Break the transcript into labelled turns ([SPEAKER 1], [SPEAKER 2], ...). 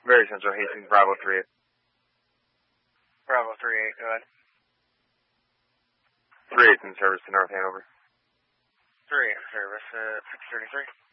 [SPEAKER 1] Very Central Hastings, Bravo 38.
[SPEAKER 2] Bravo 38, go ahead.
[SPEAKER 1] 38 in service to North Hanover.
[SPEAKER 2] 38 in service, 633.